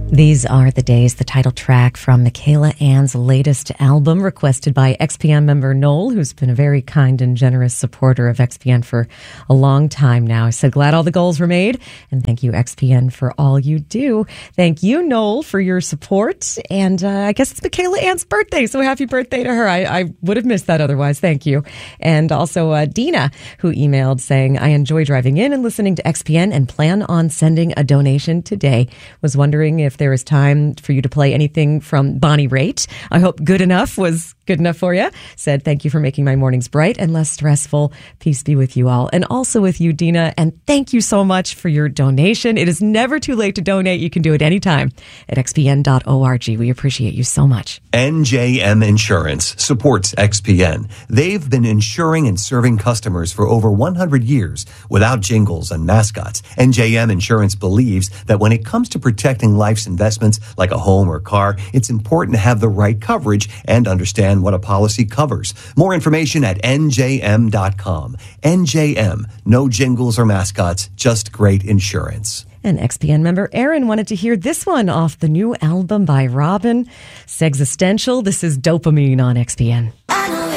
These Are the Days, the title track from Michaela Ann's latest album, requested by XPN member Noel, who's been a very kind and generous supporter of XPN for a long time now. I said, glad all the goals were made, and thank you, XPN, for all you do. Thank you, Noel, for your support, and I guess it's Michaela Ann's birthday, so happy birthday to her. I would have missed that otherwise. Thank you. And also Dina, who emailed saying, I enjoy driving in and listening to XPN and plan on sending a donation today. Was wondering if there is time for you to play anything from Bonnie Raitt. I hope Good Enough was good enough for you. Said, thank you for making my mornings bright and less stressful. Peace be with you all. And also with you, Dina. And thank you so much for your donation. It is never too late to donate. You can do it anytime at xpn.org. We appreciate you so much. NJM Insurance supports XPN. They've been insuring and serving customers for over 100 years without jingles and mascots. NJM Insurance believes that when it comes to protecting life's investments like a home or car, it's important to have the right coverage and understand what a policy covers. More information at njm.com. NJM, no jingles or mascots, just great insurance. And XPN member Aaron wanted to hear this one off the new album by Robin, Sexistential. This is Dopamine on XPN.